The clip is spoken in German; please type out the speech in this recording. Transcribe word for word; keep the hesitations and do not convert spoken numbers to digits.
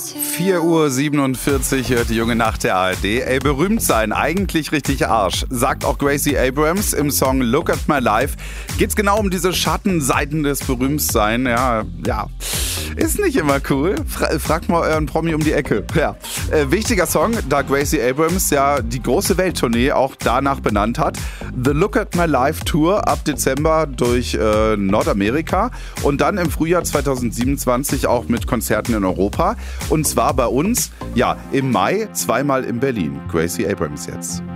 vier Uhr siebenundvierzig hört die Junge Nacht der A R D. Ey, berühmt sein, eigentlich richtig Arsch, sagt auch Gracie Abrams im Song Look at My Life. Geht's genau um diese Schattenseiten des Berühmtsein. Ja, ja, ist nicht immer cool. Fra- fragt mal euren Promi um die Ecke. Ja, äh, wichtiger Song, da Gracie Abrams ja die große Welttournee auch danach benannt hat. The Look at My Life Tour ab Dezember durch äh, Nordamerika und dann im Frühjahr zweitausendsiebenundzwanzig auch mit Konzerten in Europa. Und zwar bei uns, ja, im Mai zweimal in Berlin. Gracie Abrams jetzt.